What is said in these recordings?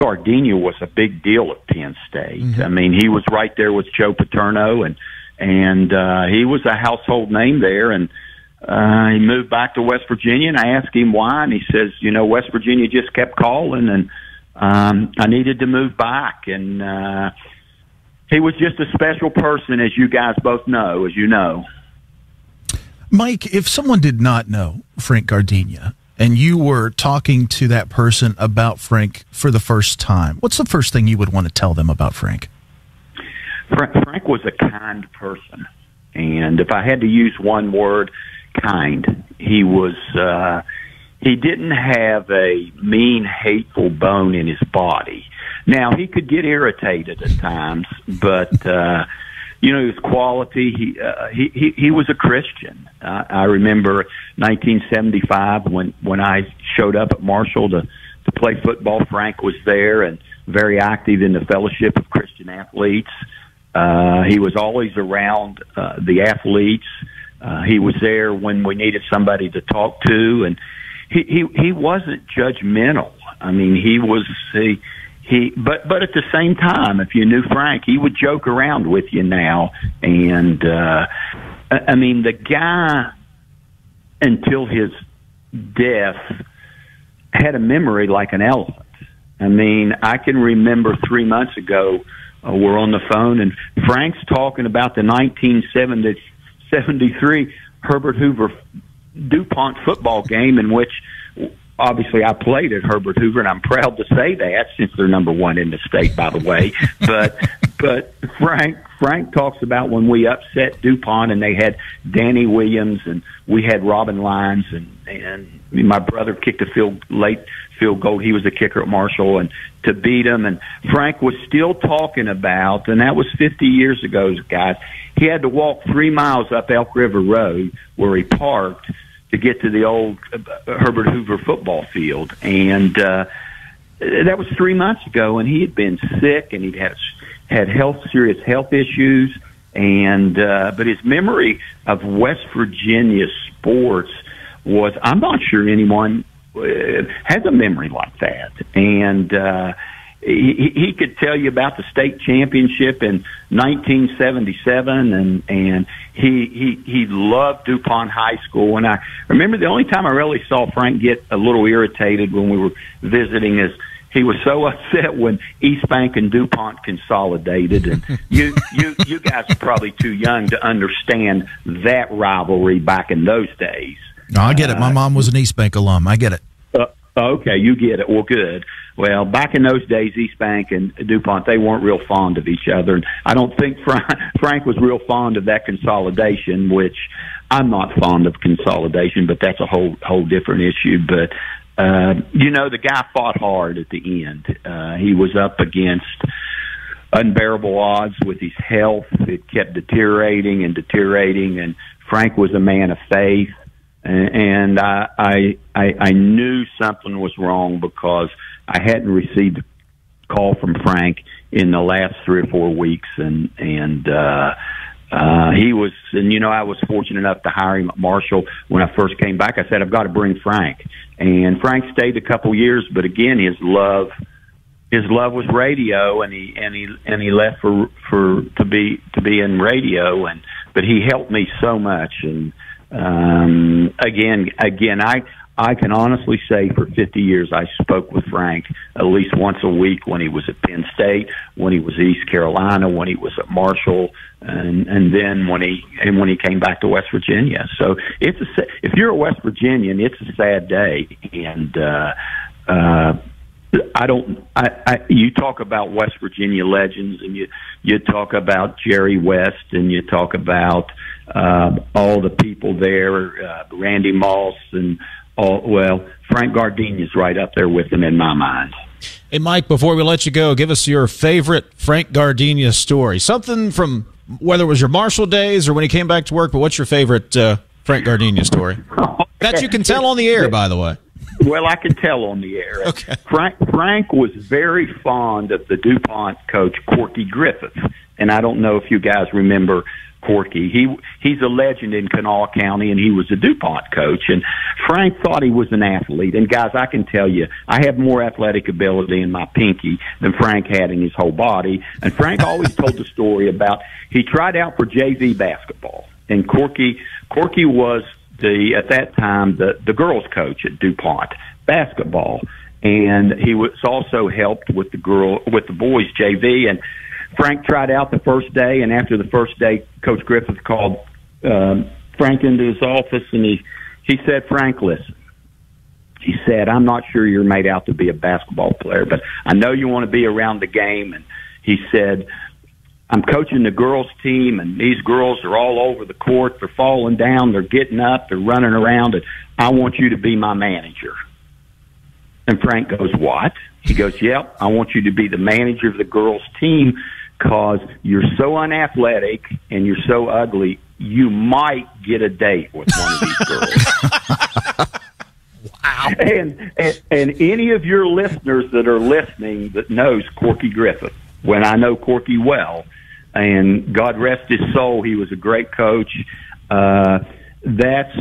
Gardenia was a big deal at Penn State. Mm-hmm. I mean, he was right there with Joe Paterno, and he was a household name there. And he moved back to West Virginia, and I asked him why, and he says, West Virginia just kept calling, and I needed to move back. And he was just a special person, as you guys both know, as you know. Mike, if someone did not know Frank Gardenia, and you were talking to that person about Frank for the first time, what's the first thing you would want to tell them about Frank? Frank was a kind person. And if I had to use one word, kind. He was, he didn't have a mean, hateful bone in his body. Now, he could get irritated at times, but, his quality, he was a Christian. I remember 1975 when I showed up at Marshall to play football. Frank was there and very active in the Fellowship of Christian Athletes. He was always around the athletes. He was there when we needed somebody to talk to, and he wasn't judgmental. I mean, but at the same time, if you knew Frank, he would joke around with you now. And, I mean, the guy, until his death, had a memory like an elephant. I mean, I can remember 3 months ago, we're on the phone, and Frank's talking about the 1973 Herbert Hoover DuPont football game, in which obviously I played at Herbert Hoover, and I'm proud to say that, since they're number one in the state, by the way. But Frank talks about when we upset DuPont, and they had Danny Williams, and we had Robin Lyons, and my brother kicked a late field goal. He was the kicker at Marshall, and to beat him. And Frank was still talking about, and that was 50 years ago, guys. He had to walk 3 miles up Elk River Road where he parked to get to the old Herbert Hoover football field. And that was 3 months ago, and he had been sick, and he'd had serious health issues. And but his memory of West Virginia sports was, I'm not sure anyone has a memory like that. And he could tell you about the state championship in 1977, and he loved DuPont High School. And I remember the only time I really saw Frank get a little irritated when we were visiting is he was so upset when East Bank and DuPont consolidated. And you guys are probably too young to understand that rivalry back in those days. No, I get it. My mom was an East Bank alum. I get it. Okay, you get it. Well, good. Well, back in those days, East Bank and DuPont, they weren't real fond of each other. And I don't think Frank was real fond of that consolidation, which I'm not fond of consolidation, but that's a whole different issue. But, the guy fought hard at the end. He was up against unbearable odds with his health. It kept deteriorating, and Frank was a man of faith. And I knew something was wrong because I hadn't received a call from Frank in the last 3 or 4 weeks, and he was, and I was fortunate enough to hire him at Marshall when I first came back. I said, I've got to bring Frank, and Frank stayed a couple years, but again, his love was radio, and he left to be in radio, but he helped me so much. And again, I can honestly say for 50 years I spoke with Frank at least once a week when he was at Penn State, when he was at East Carolina, when he was at Marshall, and then when he came back to West Virginia. So if you're a West Virginian, it's a sad day. And you talk about West Virginia legends, and you talk about Jerry West, and you talk about all the people there, Randy Moss, and Frank Gardenia's right up there with him in my mind. Hey, Mike, before we let you go, give us your favorite Frank Gardenia story. Something from whether it was your Marshall days or when he came back to work, but what's your favorite Frank Gardenia story? That you can tell on the air, by the way. Well, I can tell on the air. Okay. Frank was very fond of the DuPont coach, Corky Griffith. And I don't know if you guys remember Corky. He's a legend in Kanawha County, and he was a DuPont coach. And Frank thought he was an athlete. And guys, I can tell you, I have more athletic ability in my pinky than Frank had in his whole body. And Frank always told the story about he tried out for JV basketball, and Corky was at that time the girls coach at DuPont basketball, and he was also helped with the boys JV. And Frank tried out the first day, and after the first day, Coach Griffith called Frank into his office, and he said, "Frank, listen." He said, "I'm not sure you're made out to be a basketball player, but I know you want to be around the game." And he said, "I'm coaching the girls team, and these girls are all over the court. They're falling down. They're getting up. They're running around. And I want you to be my manager." And Frank goes, "What?" He goes, "Yep, I want you to be the manager of the girls team because you're so unathletic and you're so ugly, you might get a date with one of these girls." Wow. And any of your listeners that are listening that knows Corky Griffith, when I know Corky well, and God rest his soul, he was a great coach. That's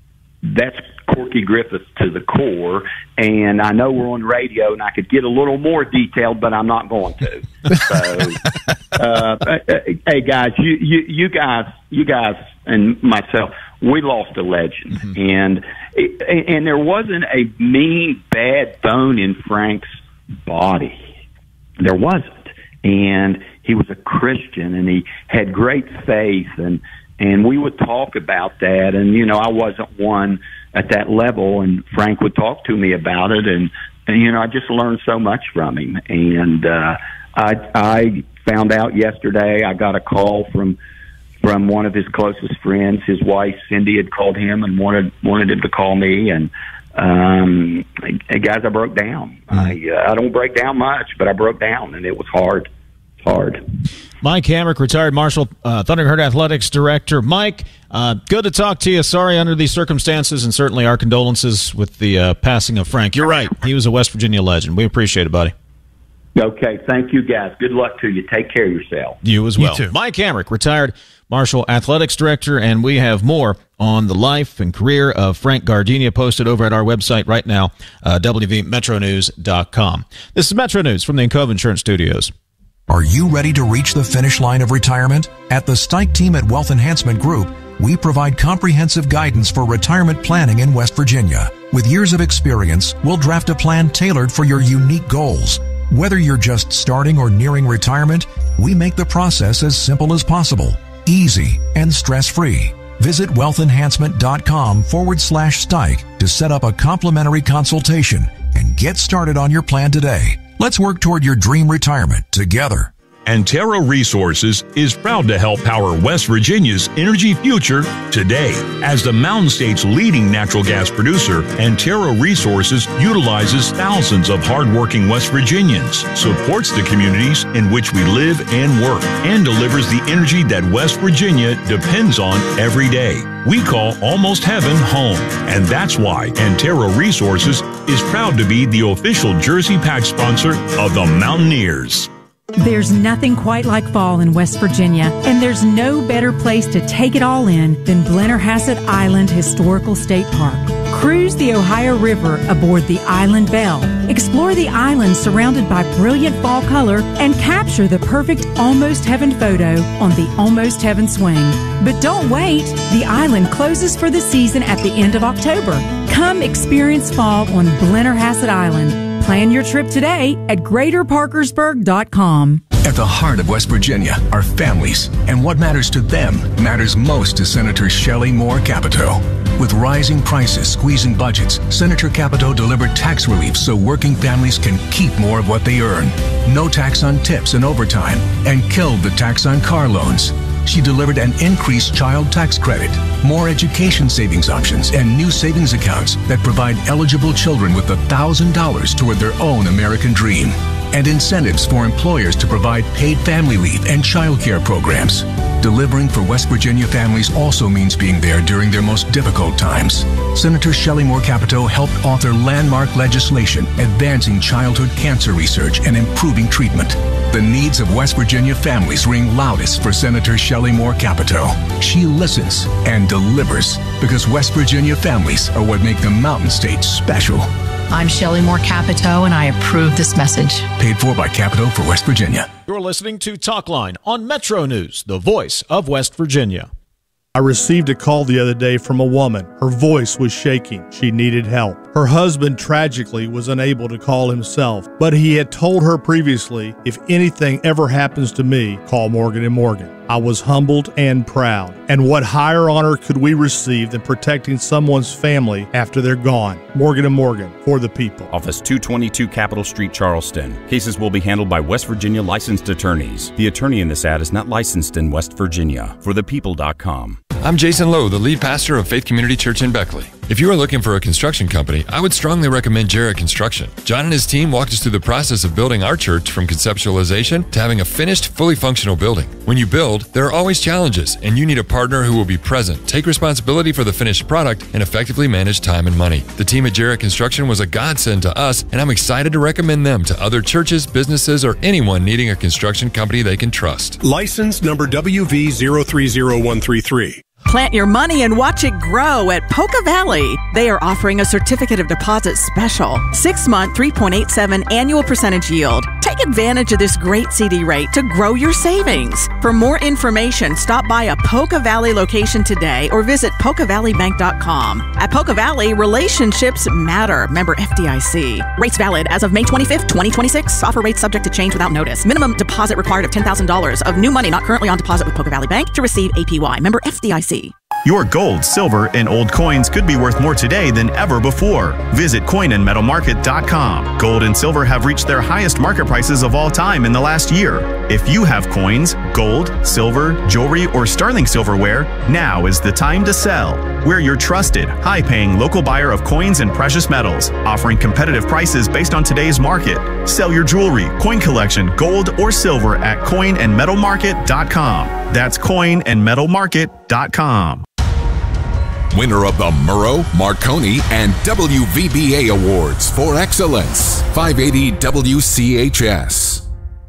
Corky Griffith to the core. And I know we're on radio, and I could get a little more detailed, but I'm not going to. So, hey guys, you guys, and myself, we lost a legend, mm-hmm. and there wasn't a mean, bad bone in Frank's body. There wasn't. And he was a Christian, and he had great faith, and we would talk about that. And, you know, I wasn't one at that level, and Frank would talk to me about it, and you know, I just learned so much from him. And I found out yesterday, I got a call from one of his closest friends. His wife, Cindy, had called him and wanted him to call me, and hey, guys, I broke down. I don't break down much, but I broke down, and it was hard. It's hard. Mike Hamrick, retired Marshall Thundering Athletics director. Mike, good to talk to you. Sorry under these circumstances, and certainly our condolences with the passing of Frank. You're right. He was a West Virginia legend. We appreciate it, buddy. Okay, thank you, guys. Good luck to you. Take care of yourself. You as well. You too. Mike Hamrick, retired Marshall Athletics director, and we have more on the life and career of Frank Gardenia posted over at our website right now, wvmetronews.com. This is Metro News from the Encova Insurance Studios. Are you ready to reach the finish line of retirement? At the Stike team at Wealth Enhancement Group, we provide comprehensive guidance for retirement planning in West Virginia. With years of experience, we'll draft a plan tailored for your unique goals. Whether you're just starting or nearing retirement, we make the process as simple as possible, easy, and stress-free. Visit wealthenhancement.com/Stike to set up a complimentary consultation and get started on your plan today. Let's work toward your dream retirement together. Antero Resources is proud to help power West Virginia's energy future today. As the Mountain State's leading natural gas producer, Antero Resources utilizes thousands of hardworking West Virginians, supports the communities in which we live and work, and delivers the energy that West Virginia depends on every day. We call Almost Heaven home, and that's why Antero Resources is proud to be the official Jersey Patch sponsor of the Mountaineers. There's nothing quite like fall in West Virginia, and there's no better place to take it all in than Blennerhassett Island Historical State Park. Cruise the Ohio River aboard the Island Belle. Explore the island surrounded by brilliant fall color and capture the perfect Almost Heaven photo on the Almost Heaven swing. But don't wait. The island closes for the season at the end of October. Come experience fall on Blennerhassett Island. Plan your trip today at GreaterParkersburg.com. At the heart of West Virginia are families, and what matters to them matters most to Senator Shelley Moore Capito. With rising prices squeezing budgets, Senator Capito delivered tax relief so working families can keep more of what they earn. No tax on tips and overtime, and killed the tax on car loans. She delivered an increased child tax credit, more education savings options, and new savings accounts that provide eligible children with $1,000 toward their own American dream, and incentives for employers to provide paid family leave and child care programs. Delivering for West Virginia families also means being there during their most difficult times. Senator Shelley Moore Capito helped author landmark legislation advancing childhood cancer research and improving treatment. The needs of West Virginia families ring loudest for Senator Shelley Moore Capito. She listens and delivers because West Virginia families are what make the Mountain State special. I'm Shelley Moore Capito, and I approve this message. Paid for by Capito for West Virginia. You're listening to Talkline on Metro News, the voice of West Virginia. I received a call the other day from a woman. Her voice was shaking. She needed help. Her husband tragically was unable to call himself, but he had told her previously, if anything ever happens to me, call Morgan & Morgan. I was humbled and proud. And what higher honor could we receive than protecting someone's family after they're gone? Morgan & Morgan, for the people. Office 222 Capitol Street, Charleston. Cases will be handled by West Virginia licensed attorneys. The attorney in this ad is not licensed in West Virginia. ForThePeople.com. I'm Jason Lowe, the lead pastor of Faith Community Church in Beckley. If you are looking for a construction company, I would strongly recommend Jarrett Construction. John and his team walked us through the process of building our church from conceptualization to having a finished, fully functional building. When you build, there are always challenges, and you need a partner who will be present, take responsibility for the finished product, and effectively manage time and money. The team at Jarrett Construction was a godsend to us, and I'm excited to recommend them to other churches, businesses, or anyone needing a construction company they can trust. License number WV030133. Plant your money and watch it grow at Poca Valley. They are offering a certificate of deposit special. 6-month, 3.87 annual percentage yield. Take advantage of this great CD rate to grow your savings. For more information, stop by a Poca Valley location today or visit PocaValleyBank.com. At Poca Valley, relationships matter. Member FDIC. Rates valid as of May 25th, 2026. Offer rates subject to change without notice. Minimum deposit required of $10,000 of new money not currently on deposit with Poca Valley Bank to receive APY. Member FDIC. Your gold, silver, and old coins could be worth more today than ever before. Visit coinandmetalmarket.com. Gold and silver have reached their highest market prices of all time in the last year. If you have coins, gold, silver, jewelry, or sterling silverware, now is the time to sell. We're your trusted, high-paying local buyer of coins and precious metals, offering competitive prices based on today's market. Sell your jewelry, coin collection, gold, or silver at coinandmetalmarket.com. That's coinandmetalmarket.com. Winner of the Murrow, Marconi, and WVBA Awards for Excellence. 580 WCHS.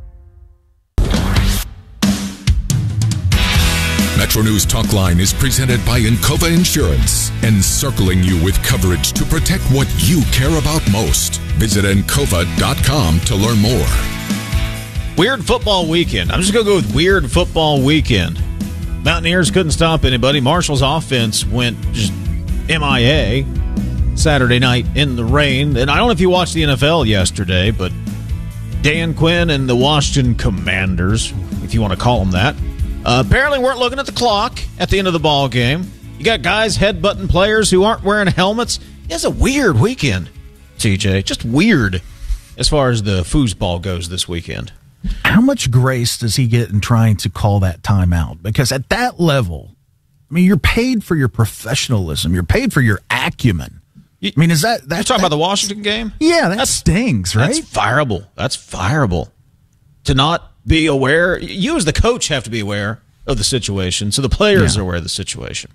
Metro News Talkline is presented by Encova Insurance, encircling you with coverage to protect what you care about most. Visit Encova.com to learn more. Weird football weekend. I'm just going to go with weird football weekend. Mountaineers couldn't stop anybody. Marshall's offense went just MIA Saturday night in the rain. And I don't know if you watched the NFL yesterday, but Dan Quinn and the Washington Commanders, if you want to call them that, apparently weren't looking at the clock at the end of the ball game. You got guys headbutting players who aren't wearing helmets. It's a weird weekend, TJ. Just weird as far as the foosball goes this weekend. How much grace does he get in trying to call that timeout? Because at that level, I mean, you're paid for your professionalism. You're paid for your acumen. I mean, is that... You're talking about the Washington game? Yeah, that stings, right? That's fireable. That's fireable. To not be aware... You as the coach have to be aware of the situation, so the players are aware of the situation.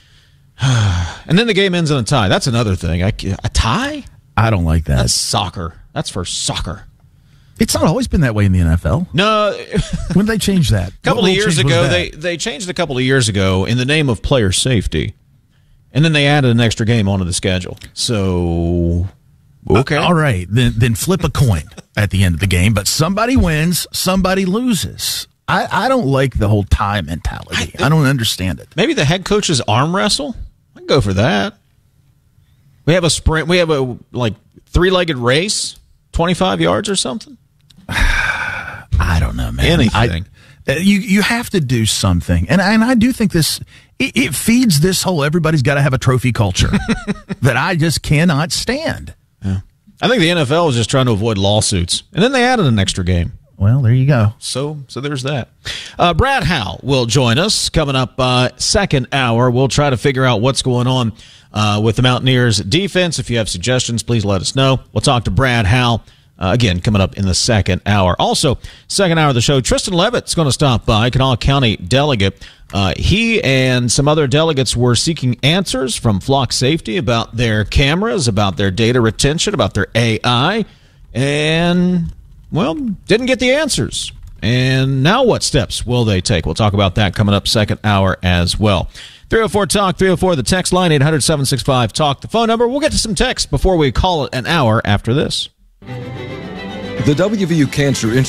And then the game ends in a tie. That's another thing. A tie? I don't like that. That's soccer. That's for soccer. It's not always been that way in the NFL. No. When did they change that? A couple of years ago, they changed a couple of years ago in the name of player safety. And then they added an extra game onto the schedule. So, okay. All right. Then flip a coin at the end of the game. But somebody wins, somebody loses. I don't like the whole tie mentality. I don't understand it. Maybe the head coach's arm wrestle? I can go for that. We have a sprint. We have a, three-legged race, 25 yards or something. I don't know, man. Anything. You have to do something. And I do think this, it feeds this whole everybody's got to have a trophy culture that I just cannot stand. Yeah. I think the NFL is just trying to avoid lawsuits. And then they added an extra game. Well, there you go. So there's that. Brad Howell will join us coming up second hour. We'll try to figure out what's going on with the Mountaineers defense. If you have suggestions, please let us know. We'll talk to Brad Howell Again, coming up in the second hour. Also, second hour of the show, Tristan Levitt's going to stop by, Kanawha County delegate. He and some other delegates were seeking answers from Flock Safety about their cameras, about their data retention, about their AI, and, well, didn't get the answers. And now what steps will they take? We'll talk about that coming up second hour as well. 304-TALK, 304, the text line, 800-765-TALK, the phone number. We'll get to some text before we call it an hour after this. The WVU Cancer Institute